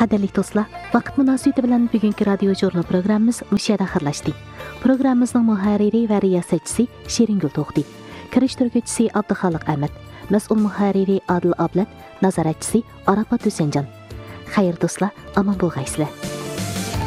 Qadirli do'stlar, vaqt munosabati bilan bugungi radio jurnal programmamiz mushada xirlashdi. Programmamizning muharriri va riyosatchisi Shiringul To'xti, kirishtiruvchisi Abduxoliq Ahmad, mas'ul muharriri Adil Ablat, nazoratchisi Arafat Husaynjon. Xayr do'stlar, aman bo'lg'aysizlar.